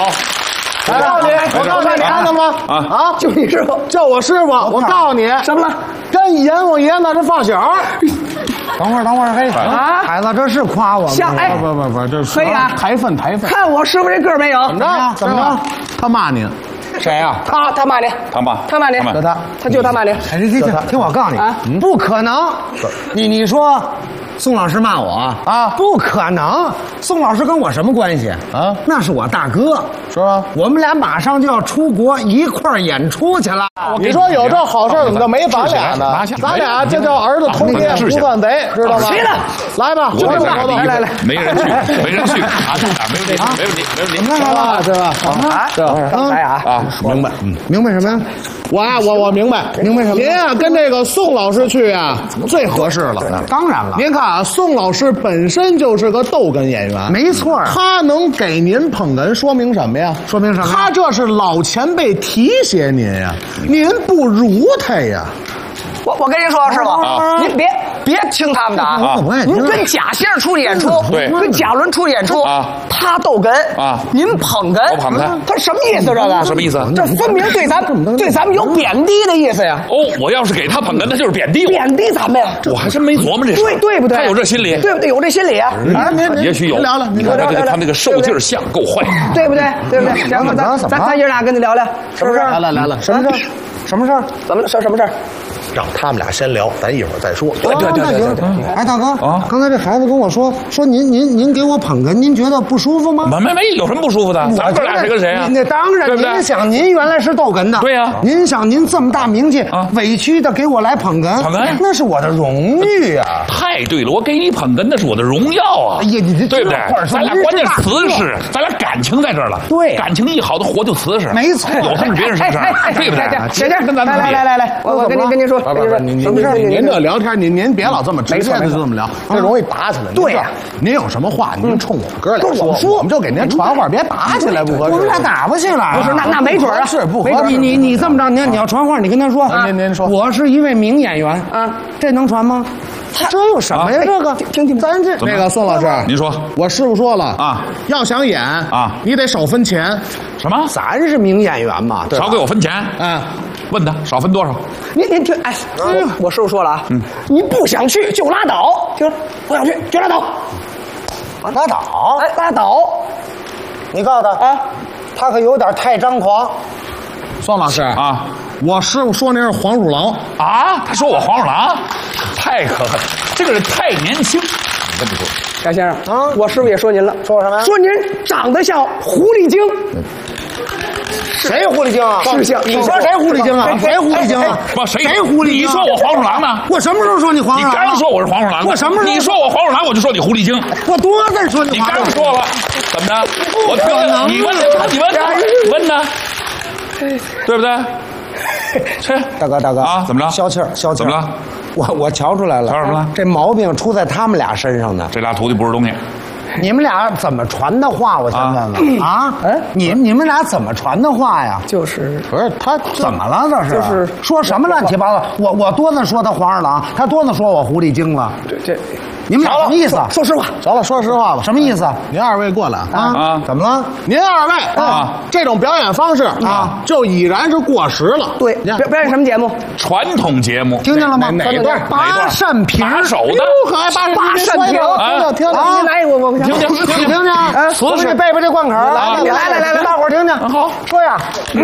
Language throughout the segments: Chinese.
好。 我告诉你，看到吗？啊，就你师傅，叫我师傅。我告诉你，什么了？跟阎王爷那是发小。 等会儿，嘿，孩子，这是夸我吗？ 哎，不，这是抬粪。看我师傅这个儿没有？怎么着？他骂你。 谁呀？ 他骂你。他骂你。他就他骂你。 听我告诉你，不可能。你说。宋老师骂我啊？不可能！宋老师跟我什么关系啊？那是我大哥， 是吧？ 我们俩马上就要出国一块儿演出去了。 你说有这好事怎么就没咱俩呢？咱俩这叫儿子通天不算贼，知道吗？谁呢？来吧，来， 没人去，啊，没问题。 是吧？ 刚才啊，明白什么呀？ 我明白什么？您啊，跟这个宋老师去啊，最合适了。 当然了， 您看啊，宋老师本身就是个逗哏演员， 没错， 他能给您捧哏，说明什么呀？ 说明什么？ 他这是老前辈提携您呀，您不如他呀。 我跟您说，师傅，您别听他们的啊！您跟贾先生出去演出， 对， 跟贾伦出去演出啊， 他逗哏啊，您捧哏， 我捧他什么意思？这个什么意思？ 这分明对咱们有贬低的意思呀！ 哦，我要是给他捧哏，那就是贬低我， 贬低咱们呀！ 我还真没琢磨这事， 对不对？ 他有这心理， 对不对？有这心理啊！ 也许有。 聊聊， 你看他那个受劲像够坏， 对不对？行，咱爷俩跟你聊聊，是不是？ 来了， 什么事儿？什么事儿？ 怎么什么事儿？ 让他们俩先聊，咱一会儿再说。 对。 哎，大哥啊，刚才这孩子跟我说您给我捧哏，您觉得不舒服吗？ 没，有什么不舒服的？咱哥俩谁跟谁啊？ 那当然，您想您原来是逗哏的， 对呀。 您想您这么大名气，委屈的给我来捧哏，那是我的荣誉啊！ 太对了，我给你捧哏那是我的荣耀啊！ 哎呀，你对不对？咱俩关键瓷实，咱俩感情在这儿了。 对， 感情一好的活就瓷实。 没错， 有事别人是不是？对不对？ 行， 跟咱们来，我跟您说。 您这聊天，您别老这么直接的就这么聊，这容易打起来。 对呀， 您有什么话，您冲我们哥俩说，我们就给您传话，别打起来，不合适。 我们俩打不起来。 不是，那没准啊， 是不合适。 你这么着，你要传话，你跟他说。 您说， 我是一位名演员啊，这能传吗？这有什么呀？这个听， 咱这那个宋老师， 您说， 我师傅说了啊， 要想演啊，你得少分钱。 什么？ 咱是名演员嘛， 少给我分钱。问他少分多少？ 您听，哎，我师傅说了啊，你不想去就拉倒，听说不想去就拉倒， 拉倒， 哎，拉倒。 你告诉他啊，他可有点太张狂。 宋老师啊， 我师傅说您是黄鼠狼啊，他说我黄鼠狼，太可恨，这个人太年轻。你跟你说， 贾先生啊，我师傅也说您了， 说什么呀？ 说您长得像狐狸精。 谁狐狸精啊？ 是像你说谁狐狸精啊？谁狐狸精啊？ 不，谁狐狸精？ 你说我黄鼠狼呢？ 我什么时候说你黄鼠狼？ 你刚说我是黄鼠狼， 我什么时候？ 你说我黄鼠狼，我就说你狐狸精。 我多次说你刚说了，怎么着？我听了，你问他，对不对？ 大哥啊，怎么了？ 消气儿。 怎么了？ 我瞧出来了， 瞧什么了？ 这毛病出在他们俩身上呢。 这俩徒弟不是东西。 你们俩怎么传的话？我先问问啊！你们俩怎么传的话呀？ 就是不是他怎么了？这是就是说什么乱七八糟？我多次说他黄鼠狼，他多次说我狐狸精了。 这你们俩什么意思？ 说实话， 行了，说实话吧。 什么意思？ 您二位过来啊？怎么了？ 您二位啊，这种表演方式啊，就已然是过时了。 对，表演什么节目？ 传统节目， 听见了吗？ 哪段？ 八扇屏， 打手的， 可爱八扇屏， 听你来一个，我听。 我给你背背这贯口。 来， 大伙儿听听。 好， 说呀，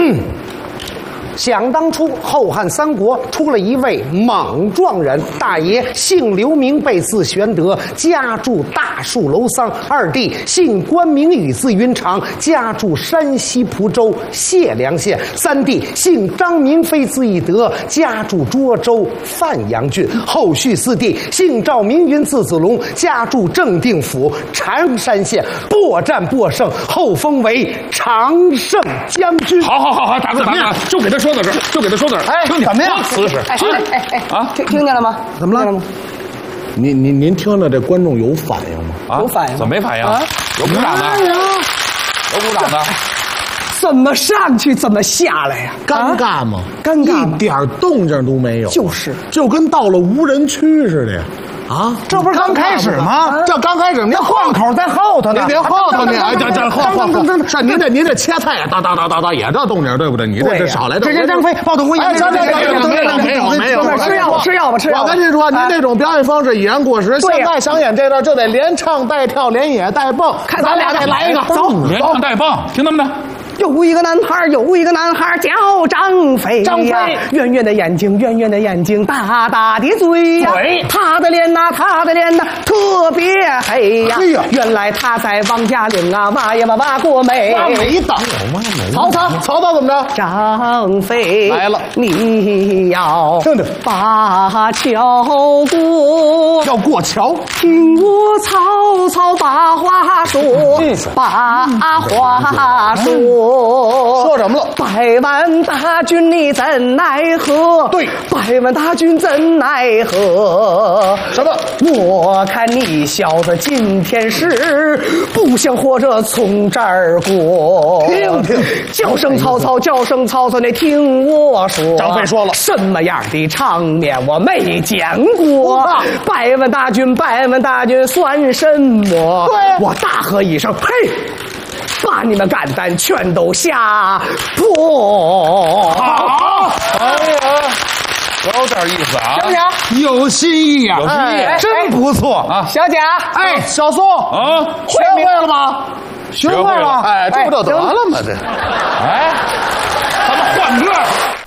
想当初，后汉三国出了一位莽撞人，大爷姓刘名备，字玄德，家住大树楼桑；二弟姓关名羽，字云长，家住山西蒲州解良县；三弟姓张名飞，字翼德，家住涿州范阳郡；后续四弟姓赵名云，字子龙，家住正定府常山县。搏战获胜，后封为常胜将军。 好，大哥，就给他说到这儿， 哎，怎么样？ 瓷实。 听见了吗？ 怎么了？ 您听着，这观众有反应吗？ 有反应？ 怎么没反应？有鼓掌的，有鼓掌的。 怎么上去怎么下来呀？ 尴尬吗？ 尴尬， 一点动静都没有。 就是， 就跟到了无人区似的呀。 啊， 这不是刚开始吗？ 这刚开始，您换口在后头呢。 您别后头，您哎，这换，是您这切菜哒也这动静，对不对？你这少来点。 直接张飞，报头婚姻。 没有， 吃药吧。 我跟您说，您这种表演方式已然过时。现在想演这段就得连唱带跳，连演带蹦。 看咱俩再来一个，走， 连唱带蹦，听他们的。 有一个男孩叫张飞呀，圆圆的眼睛，大大的嘴呀，他的脸呐特别黑呀。原来他在王家岭啊挖过煤。 挖煤的，曹操怎么着？ 张飞来了， 你要听着， 把桥过， 要过桥。 听我曹操把话说，把话说。 说什么了 ？100万大军你怎奈何？ 对 ，100万大军怎奈何？ 什么？ 我看你小子今天是不想活着从这儿过。 听， 叫声曹操，你听我说。 张飞说了， 什么样的场面我没见过？100万大军算什么？ 对， 我大喝一声，嘿！把你们干蛋全都吓破！ 好， 哎呀，有点意思啊， 小贾， 有新意呀， 有新意， 真不错啊！ 小贾， 哎，小宋啊， 学会了吗？ 学会了， 哎，这不就得了吗？这， 哎，咱们换个。